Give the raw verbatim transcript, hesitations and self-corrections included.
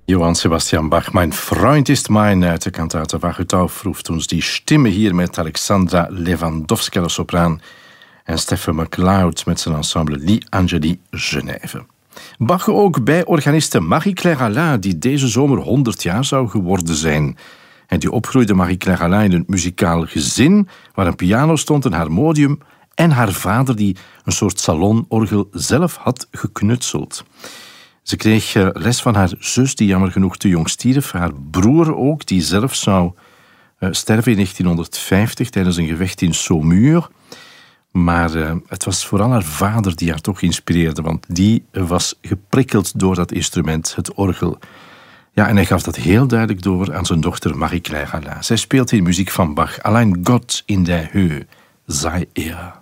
Johann Sebastian Bach, Mein Freund ist mein, uit de kantate Wach het auf, roept ons die stemmen hier met Alexandra Lewandowska, de sopraan, en Stephen McLeod met zijn ensemble Lee Angeli Genève. Bach ook bij organiste Marie-Claire Alain, die deze zomer honderd jaar zou geworden zijn. En die opgroeide Marie-Claire Alain in een muzikaal gezin, waar een piano stond, een harmonium en haar vader die een soort salonorgel zelf had geknutseld. Ze kreeg les van haar zus, die jammer genoeg te jong stierf. Haar broer ook, die zelf zou uh, sterven in negentienhonderdvijftig tijdens een gevecht in Saumur. Maar uh, het was vooral haar vader die haar toch inspireerde, want die was geprikkeld door dat instrument, het orgel. Ja, en hij gaf dat heel duidelijk door aan zijn dochter Marie-Claire Alain. Zij speelt in muziek van Bach. Allein Gott in der Höhe sei er.